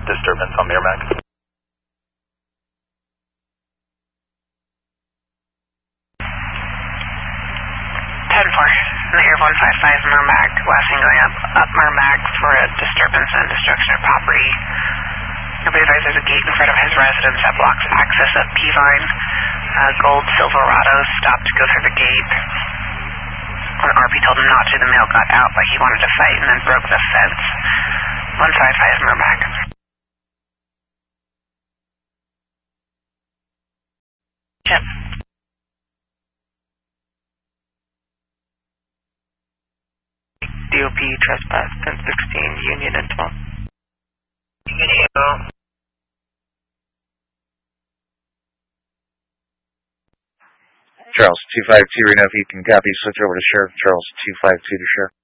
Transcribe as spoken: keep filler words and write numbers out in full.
disturbance on Merrimack. ten four, Mayor one five five Merrimack, Westing going up, up Merrimack for a disturbance and destruction of property. Nobody advised there's a gate in front of his residence that blocks access up Peavine. Uh, Gold Silverado stopped to go through the gate. When R P told him not to, the male got out, but he wanted to fight and then broke the fence. one five five Merrimack. Chip. D O P trespass, ten sixteen, Union and twelve. Charles two five two, Reno, if you can copy, switch over to Sheriff. Charles two five two to Sheriff.